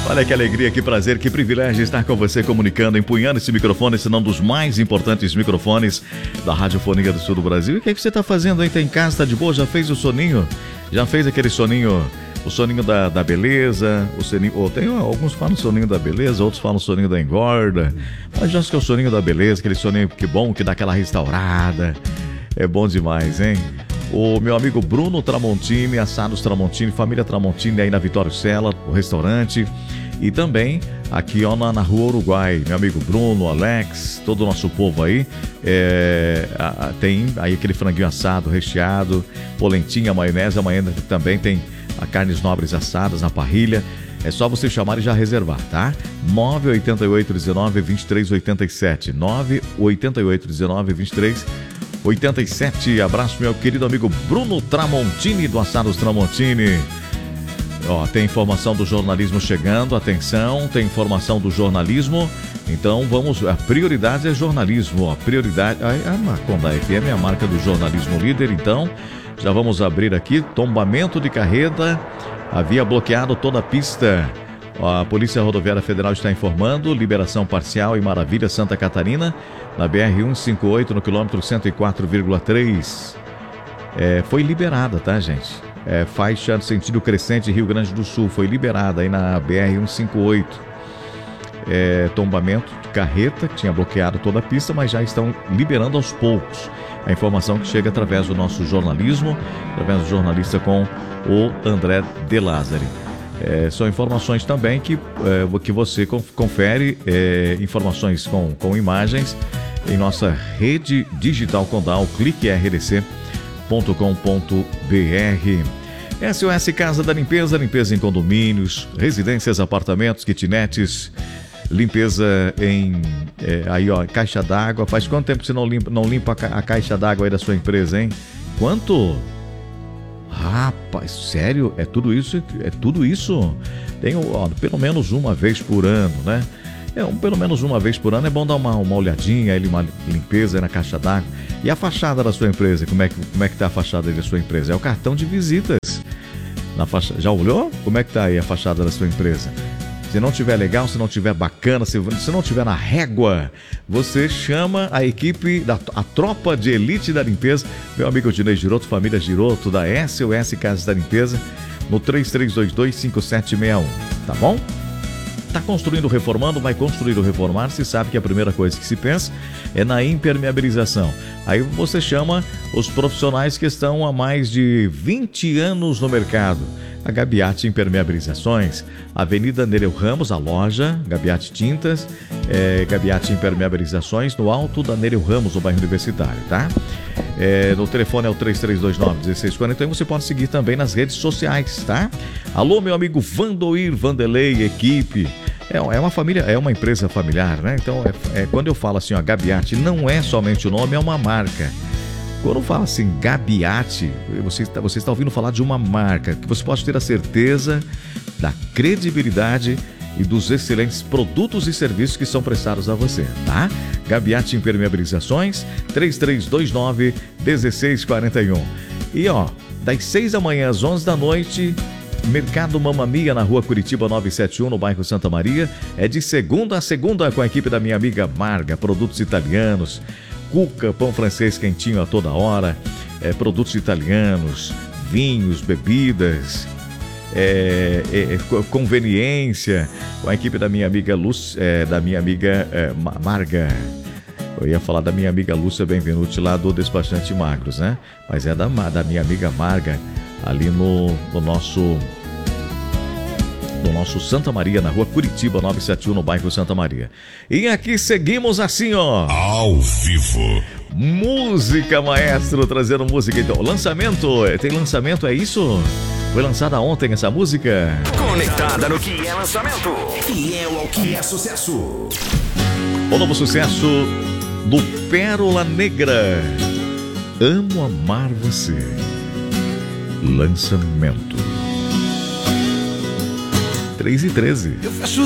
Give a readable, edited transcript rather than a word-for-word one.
Olha que alegria, que prazer, que privilégio estar com você comunicando, empunhando esse microfone, esse não dos mais importantes microfones da Radiofonia do Sul do Brasil. E o que é que você está fazendo aí? Tá em casa, tá de boa? Já fez o soninho? Já fez aquele soninho, o soninho da beleza? O soninho, ou tem alguns falam soninho da beleza, outros falam soninho da engorda. Mas já acho que é o soninho da beleza, aquele soninho que bom, que dá aquela restaurada. É bom demais, hein? O meu amigo Bruno Tramontini, Assados Tramontini, família Tramontini aí na Vitório Sela, o restaurante. E também aqui ó, na Rua Uruguai, meu amigo Bruno, Alex, todo o nosso povo aí. Tem aí aquele franguinho assado, recheado, polentinha, maionese. Amanhã também tem a carnes nobres assadas na parrilha. É só você chamar e já reservar, tá? 988-19-2387. 988-19-2387. Abraço, meu querido amigo Bruno Tramontini, do Assados Tramontini. Ó, tem informação do jornalismo chegando, atenção, tem informação do jornalismo. Então vamos, a prioridade é jornalismo, ó, prioridade, a Maconda FM é a marca do jornalismo líder. Então já vamos abrir aqui, tombamento de carreta, havia bloqueado toda a pista. A Polícia Rodoviária Federal está informando, liberação parcial em Maravilha, Santa Catarina, na BR-158, no quilômetro 104,3. Foi liberada, tá, gente? Faixa sentido crescente Rio Grande do Sul, foi liberada aí na BR-158. Tombamento de carreta, que tinha bloqueado toda a pista, mas já estão liberando aos poucos. A informação que chega através do nosso jornalismo, através do jornalista com o André De Lázari. São informações também que você confere, informações com imagens em nossa rede digital Condal, cliquerdc.com.br. SOS Casa da Limpeza, limpeza em condomínios, residências, apartamentos, kitnets, limpeza em caixa d'água. Faz quanto tempo você não limpa a caixa d'água aí da sua empresa, hein? Quanto? Rapaz, sério? É tudo isso? Tem pelo menos uma vez por ano, né? Pelo menos uma vez por ano é bom dar uma olhadinha, uma limpeza aí na caixa d'água. E a fachada da sua empresa? Como é que tá a fachada da sua empresa? É o cartão de visitas. Já olhou? Como é que tá aí a fachada da sua empresa? Se não tiver legal, se não tiver bacana, se não tiver na régua, você chama a equipe, a tropa de elite da limpeza, meu amigo Dinei Giroto, família Giroto, da SOS Casa da Limpeza, no 3322-5761, tá bom? Tá construindo, reformando, vai construir ou reformar, se sabe que a primeira coisa que se pensa é na impermeabilização. Aí você chama os profissionais que estão há mais de 20 anos no mercado. A Gabiati Impermeabilizações, Avenida Nereu Ramos, a loja, Gabiati Tintas, Gabiati Impermeabilizações, no alto da Nereu Ramos, no bairro Universitário, tá? No telefone é o 3329-1641, você pode seguir também nas redes sociais, tá? Alô, meu amigo Vandoir, Vanderlei, equipe. É uma família, é uma empresa familiar, né? Então, quando eu falo assim, ó, Gabiati, não é somente o nome, é uma marca. Quando fala assim, Gabiati, você está ouvindo falar de uma marca que você pode ter a certeza da credibilidade e dos excelentes produtos e serviços que são prestados a você, tá? Gabiati Impermeabilizações, 3329-1641. E das 6 da manhã às 11 da noite, Mercado Mamma Mia, na rua Curitiba 971, no bairro Santa Maria, é de segunda a segunda com a equipe da minha amiga Marga, produtos italianos, cuca, pão francês quentinho a toda hora, produtos italianos, vinhos, bebidas, conveniência, com a equipe da minha amiga Marga. Eu ia falar da minha amiga Lúcia Benvenuti, lá do Despachante Magros, né? Mas é da minha amiga Marga, ali no nosso Santa Maria, na rua Curitiba 971, no bairro Santa Maria. E aqui seguimos assim, ó, ao vivo. Música, maestro, trazendo música. Então, tem lançamento, é isso? Foi lançada ontem essa música. Conectada no que é lançamento. Fiel ao que é sucesso. O novo sucesso do Pérola Negra, Amo Amar Você. Lançamento 3:13. Eu fecho